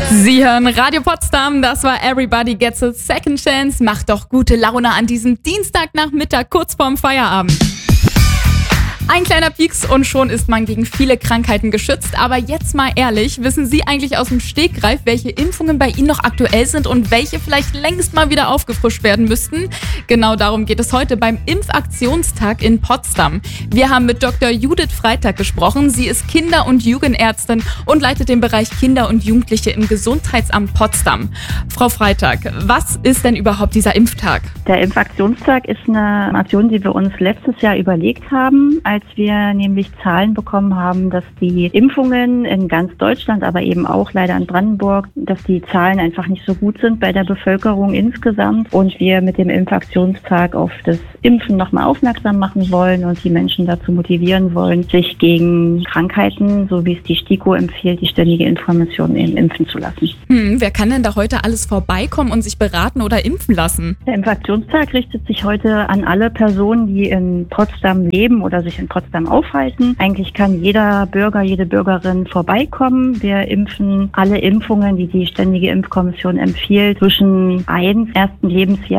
Sie hören Radio Potsdam, das war Everybody Gets a Second Chance. Macht doch gute Laune an diesem Dienstagnachmittag kurz vorm Feierabend. Ein kleiner Pieks und schon ist man gegen viele Krankheiten geschützt. Aber jetzt mal ehrlich, wissen Sie eigentlich aus dem Stegreif, welche Impfungen bei Ihnen noch aktuell sind und welche vielleicht längst mal wieder aufgefrischt werden müssten? Genau darum geht es heute beim Impfaktionstag in Potsdam. Wir haben mit Dr. Judith Freitag gesprochen. Sie ist Kinder- und Jugendärztin und leitet den Bereich Kinder und Jugendliche im Gesundheitsamt Potsdam. Frau Freitag, was ist denn überhaupt dieser Impftag? Der Impfaktionstag ist eine Aktion, die wir uns letztes Jahr überlegt haben, als wir nämlich Zahlen bekommen haben, dass die Impfungen in ganz Deutschland, aber eben auch leider in Brandenburg, dass die Zahlen einfach nicht so gut sind bei der Bevölkerung insgesamt und wir mit dem Impfaktionstag auf das Impfen nochmal aufmerksam machen wollen und die Menschen dazu motivieren wollen, sich gegen Krankheiten, so wie es die STIKO empfiehlt, die Ständige Impfkommission eben impfen zu lassen. Wer kann denn da heute alles vorbeikommen und sich beraten oder impfen lassen? Der Impfaktionstag richtet sich heute an alle Personen, die in Potsdam leben oder sich in Potsdam aufhalten. Eigentlich kann jeder Bürger, jede Bürgerin vorbeikommen. Wir impfen alle Impfungen, die die Ständige Impfkommission empfiehlt, zwischen 1. Lebensjahr